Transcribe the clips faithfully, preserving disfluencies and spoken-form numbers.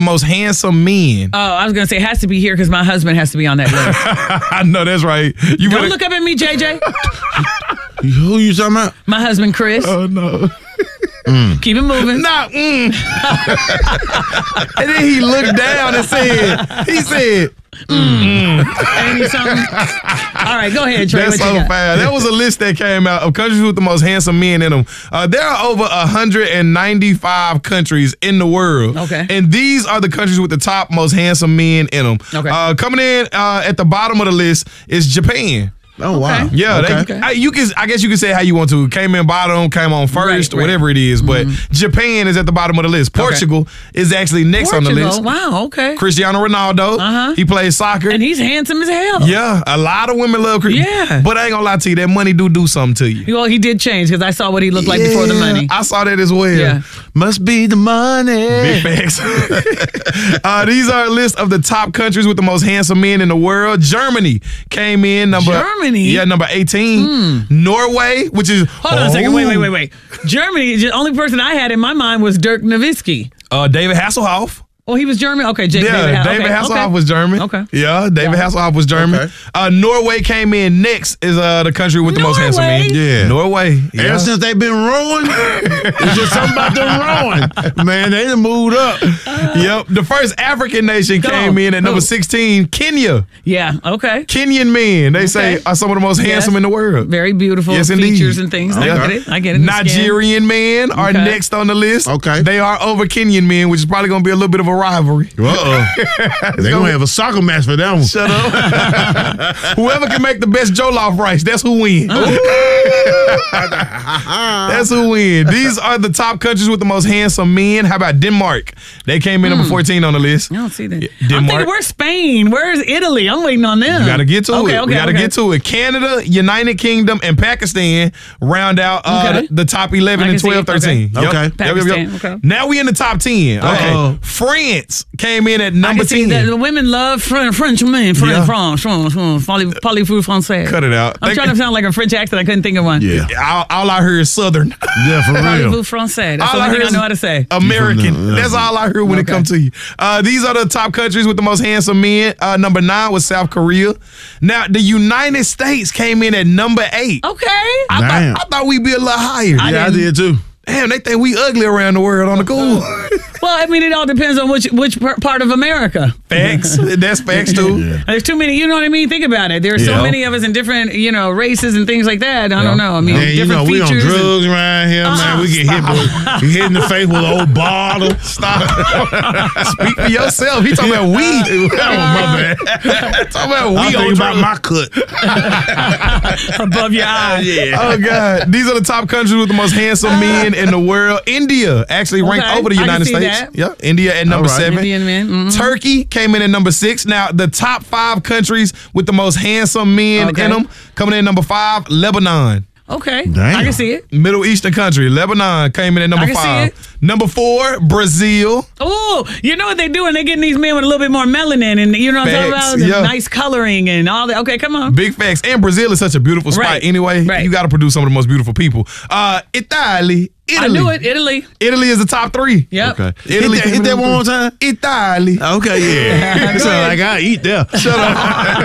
most handsome men. Oh, I was going to say it has to be here because my husband has to be on that list. I know that's right. You Don't better look up at me, J J. Who you talking about? My husband, Chris. Oh, no. Mm. Keep it moving. Nah, mm. And then he looked down and said, he said, mm. Ain't he something? All right, go ahead, Trey. That's what so you got? fast. That was a list that came out of countries with the most handsome men in them. Uh, there are over one hundred ninety-five countries in the world. Okay. And these are the countries with the top most handsome men in them. Okay. Uh, coming in uh, at the bottom of the list is Japan. Oh, wow. Okay. Yeah, Okay. they, I, you can. I guess you can say how you want to. Came in bottom, came on first, Right, right. whatever it is. But Japan is at the bottom of the list. Portugal is actually next on the Portugal. list. Wow, okay. Cristiano Ronaldo. Uh-huh. He plays soccer. And he's handsome as hell. Yeah, a lot of women love Chris. Yeah. But I ain't gonna lie to you, that money do do something to you. Well, he did change because I saw what he looked like before the money. I saw that as well. Yeah. Must be the money. Big facts. uh, these are a list of the top countries with the most handsome men in the world. Germany came in number Germany? Yeah, number eighteen. Norway, which is Hold on a second. Wait, wait, wait, wait. Germany, the only person I had in my mind was Dirk Nowitzki. Uh, David Hasselhoff. Oh, he was German? Okay, Jake, Yeah, David, Ha- David okay, Hasselhoff okay. was German. Okay. Yeah, David Yeah. Hasselhoff was German. Okay. Uh, Norway came in next is uh, the country with the most handsome Norway? men. Yeah. Norway. Yeah. Ever since they been rowing, it's just something about them rowing. Man, they done moved up. Yep. The first African nation Go came on. in at number Who? sixteen, Kenya. Yeah, okay. Kenyan men, they say, Okay. are some of the most handsome Yes. in the world. Very beautiful Yes, indeed. features and things. I Yeah. get it. I get it. The skin. Nigerian men are Okay. next on the list. Okay. They are over Kenyan men, which is probably going to be a little bit of a rivalry. Uh-oh. They're going to have a soccer match for that one. Shut up. Whoever can make the best jollof rice, that's who wins. That's who wins. These are the top countries with the most handsome men. How about Denmark? They came in number fourteen on the list. I don't see that. Denmark. I'm thinking, where's Spain? Where's Italy? I'm waiting on them. We gotta get to okay, it. Okay, we gotta okay. get to it. Canada, United Kingdom, and Pakistan round out uh, Okay. the, the top eleven I and can see twelve, it. Okay. thirteen. Yep. Okay. Yep, yep, yep. Pakistan, okay. Now we in the top ten. Okay. Uh-oh. France came in at I number can see ten. that the women love French, French men, French, Yeah. France, France, France, parlez- parlez-vous français. Cut it out. I'm They- trying to sound like a French accent. I couldn't think of one. Yeah. all, all I heard is Southern. Yeah, for real. Parlez-vous français. That's all the I only heard thing I is know how to say. American. from the- That's all I heard when it Okay. comes to you. Uh, these are the top countries with the most handsome men. Uh, number nine was South Korea. Now, the United States came in at number eight. Okay. I, Damn. thought, I thought we'd be a little higher. Yeah, I did too. Damn, they think we ugly around the world on the cool. Well, I mean, it all depends on which which par- part of America. Facts. That's facts too. Yeah. There's too many. You know what I mean? Think about it. There's Yeah. so many of us in different, you know, races and things like that. I don't know. I mean, Man, you know, different we on features. and- drugs around here, man. We get hit, with, we hit in the face with an old bottle. Stop. Speak for yourself. He talking about weed. Oh, my bad. talking about I weed on think about drugs. my cut. above your eyes. Yeah. Oh God! These are the top countries with the most handsome men in the world. India actually ranked Okay, over the I can United see States. that. Yeah, India at number All right. seven. Indian men. mhm. Turkey came in at number six. Now, the top five countries with the most handsome men Okay. in them coming in at number five, Lebanon. Okay. Damn. I can see it. Middle Eastern country, Lebanon came in at number I can see five. it. Number four, Brazil. Oh, you know what they do? And they're getting these men with a little bit more melanin and, you know what I'm Facts, talking about? The yeah. nice coloring and all that. Okay, come on. Big facts. And Brazil is such a beautiful spot Right, anyway. right. You got to produce some of the most beautiful people. Uh, Italy. Italy. I knew it. Italy. Italy is the top three. Yep. Okay. Italy hit that, came hit in that number one more three. time. Italy. Okay, yeah. Go Sound ahead. like I eat there. Shut up.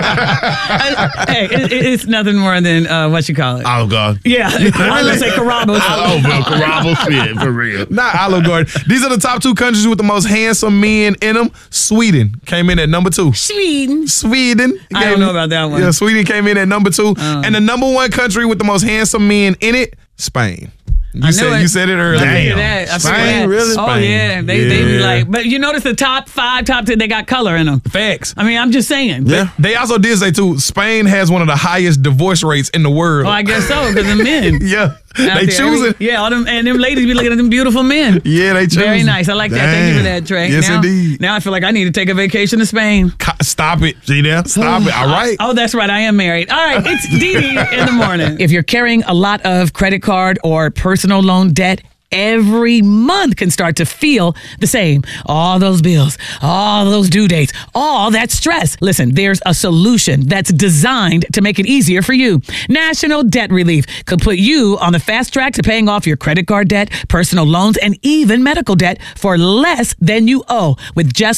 hey, it, it- it's nothing more than uh, what you call it. Oh, God. Yeah. I was going to say Carrabos. Oh, bro, Carrabble shit, for real. Not Olive Garden. These are the top two countries with the most handsome men in them. Sweden came in at number two. Sweden. Sweden. I don't came- know about that one. Yeah, Sweden came in at number two. Oh. And the number one country with the most handsome men in it, Spain. You I knew said it. you said it earlier. I figured Damn. that. I figured Spain, that. really? Oh, Spain. yeah. They, they be Yeah. like, but you notice the top five, top ten, they got color in them. Facts. I mean, I'm just saying. Yeah. They also did say too, Spain has one of the highest divorce rates in the world. Well, I guess so, because the men. yeah. out They there. choosing. Every- Yeah, all them, and them ladies be looking at them beautiful men. Yeah, they choosing. Very nice. I like that. Thank you for Damn. that, Trey. Yes, now, indeed. Now I feel like I need to take a vacation to Spain. Co- Stop it. See there? Stop it. All right. Oh, that's right. I am married. All right. It's Dee Dee in the morning. If you're carrying a lot of credit card or personal loan debt, every month can start to feel the same. All those bills, all those due dates, all that stress. Listen, there's a solution that's designed to make it easier for you. National Debt Relief could put you on the fast track to paying off your credit card debt, personal loans, and even medical debt for less than you owe with just